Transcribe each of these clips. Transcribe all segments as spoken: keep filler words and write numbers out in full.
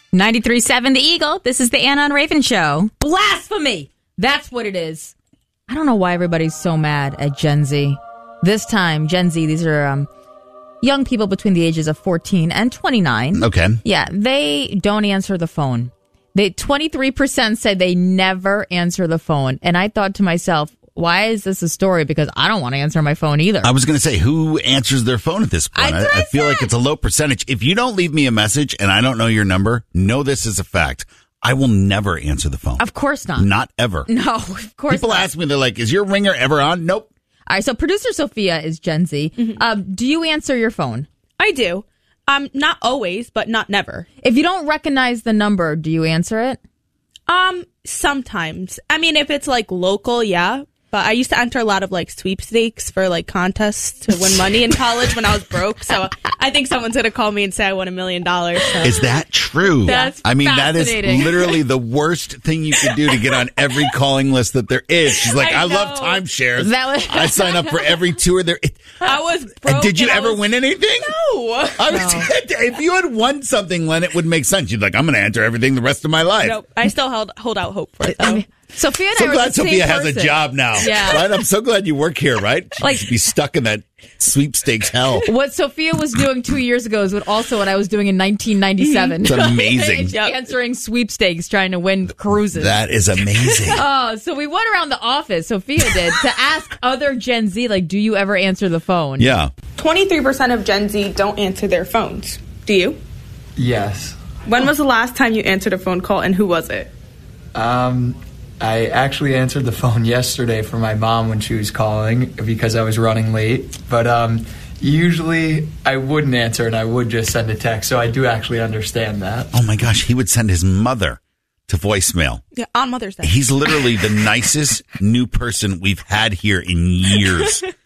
ninety-three point seven The Eagle. This is the Anna and Raven Show. Blasphemy! That's what it is. I don't know why everybody's so mad at Gen Z. This time, Gen Z, these are um, young people between the ages of fourteen and twenty-nine. Okay. Yeah, they don't answer the phone. They twenty-three percent said they never answer the phone. And I thought to myself, why is this a story? Because I don't want to answer my phone either. I was going to say, who answers their phone at this point? I, I, I feel like it's a low percentage. If you don't leave me a message and I don't know your number, know this is a fact. I will never answer the phone. Of course not. Not ever. No, of course People not. ask me, they're like, is your ringer ever on? Nope. All right, so producer Sophia is Gen Z. Mm-hmm. Um, do you answer your phone? I do. Um, not always, but not never. If you don't recognize the number, do you answer it? Um, sometimes. I mean, if it's like local, yeah. But I used to enter a lot of like sweepstakes for like contests to win money in college when I was broke. So I think someone's going to call me and say I won a million dollars. Is that true? That's I mean, that is fascinating. literally the worst thing you could do to get on every calling list that there is. She's like, I, I love know. timeshares. That was- I sign up for every tour there. I was broke. And did you and I ever was- win anything? No. I was, if you had won something, Len, it would make sense. You'd be like, I'm going to enter everything the rest of my life. Nope. I still hold, hold out hope for it, though. I mean, Sophia and So I are glad the same Sophia has a person. job now. Yeah. Right? I'm so glad you work here, right? She'd Like- be stuck in that sweepstakes hell. What Sophia was doing two years ago is what also what I was doing in nineteen ninety-seven. It's amazing. Yep. Answering sweepstakes, trying to win cruises. That is amazing. Oh, so we went around the office, Sophia did, to ask other Gen Z, like, do you ever answer the phone? Yeah. twenty-three percent of Gen Z don't answer their phones. Do you? Yes. When was the last time you answered a phone call and who was it? Um, I actually answered the phone yesterday for my mom when she was calling because I was running late. But um, usually I wouldn't answer and I would just send a text. So I do actually understand that. Oh my gosh, he would send his mother to voicemail. Yeah, on Mother's Day. He's literally the nicest new person we've had here in years. Uh,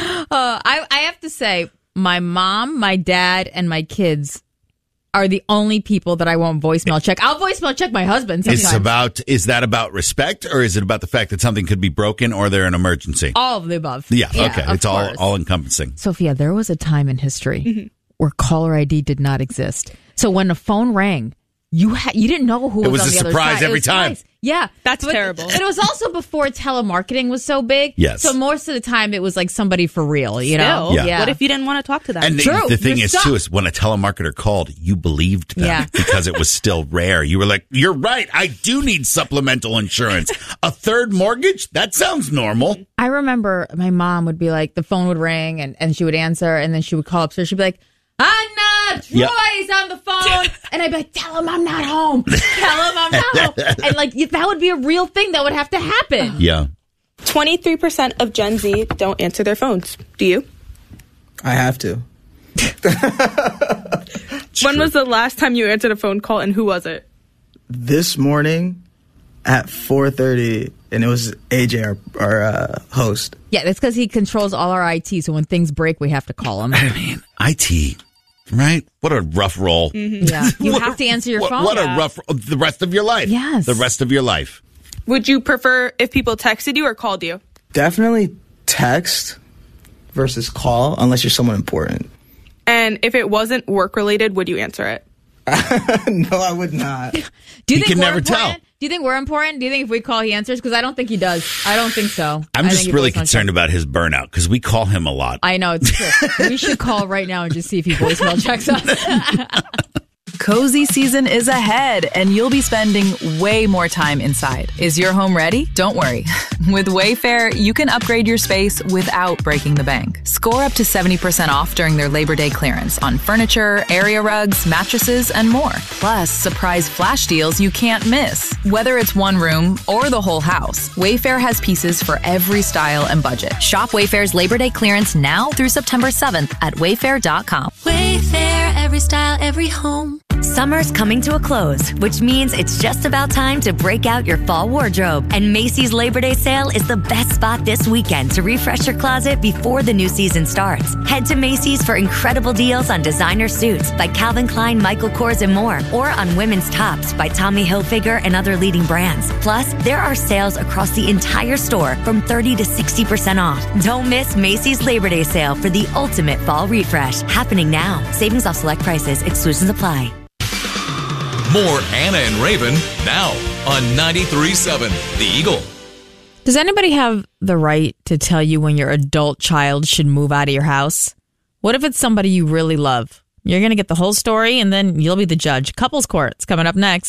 I, I have to say, my mom, my dad, and my kids are the only people that I won't voicemail check. I'll voicemail check my husband sometimes. It's about, is that about respect or is it about the fact that something could be broken or they're an emergency? all of the above. Yeah, okay. of It's all, course. all encompassing. Sophia, there was a time in history where caller I D did not exist. So when the phone rang, you ha- you didn't know who It was, was on a the other surprise side. It every was time. surprise. Yeah. That's But terrible. It was also before telemarketing was so big. Yes. So most of the time it was like somebody for real, you know? Still, Yeah. What if you didn't want to talk to them? And the, True, the thing you're is, stuck. too, is when a telemarketer called, you believed them Yeah. because it was still rare. You were like, you're right. I do need supplemental insurance. A third mortgage? That sounds normal. I remember my mom would be like, the phone would ring and, and she would answer and then she would call upstairs. She'd be like, Anna, Troy's Yep. on the phone. And I'd be like, tell him I'm not home. Tell him I'm not home. And like, that would be a real thing that would have to happen. Yeah. twenty-three percent of Gen Z don't answer their phones. Do you? I have to. When was the last time you answered a phone call and who was it? This morning at four thirty, and it was A J, our, our uh, host. Yeah, that's because he controls all our I T. So when things break, we have to call him. I mean, I T, right? What a rough role. Yeah, you What have a- to answer your what, phone. What a rough, the rest of your life. Yes. The rest of your life. Would you prefer if people texted you or called you? Definitely text versus call, unless you're someone important. And if it wasn't work related, would you answer it? No, I would not. Do you He think can we're never important? tell. Do you think we're important? Do you think if we call, he answers? Because I don't think he does. I don't think so. I'm I just think he really voicemail concerned checks. about his burnout because we call him a lot. I know, it's true. We should call right now and just see if he voicemail checks us. Cozy season is ahead, and you'll be spending way more time inside. Is your home ready? Don't worry. With Wayfair, you can upgrade your space without breaking the bank. Score up to seventy percent off during their Labor Day clearance on furniture, area rugs, mattresses, and more. Plus, surprise flash deals you can't miss. Whether it's one room or the whole house, Wayfair has pieces for every style and budget. Shop Wayfair's Labor Day clearance now through September seventh at wayfair dot com. Wayfair, every style, every home. Summer's coming to a close, which means it's just about time to break out your fall wardrobe. And Macy's Labor Day sale is the best spot this weekend to refresh your closet before the new season starts. Head to Macy's for incredible deals on designer suits by Calvin Klein, Michael Kors, and more, or on women's tops by Tommy Hilfiger and other leading brands. Plus, there are sales across the entire store from thirty to sixty percent off. Don't miss Macy's Labor Day sale for the ultimate fall refresh, happening now. Savings off select prices, exclusions apply. More Anna and Raven now on ninety-three point seven The Eagle. Does anybody have the right to tell you when your adult child should move out of your house? What if it's somebody you really love? You're going to get the whole story, and then you'll be the judge. Couples Court's coming up next.